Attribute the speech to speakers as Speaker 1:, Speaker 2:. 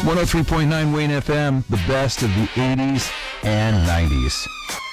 Speaker 1: 103.9 Wayne FM, the best of the 80s and 90s.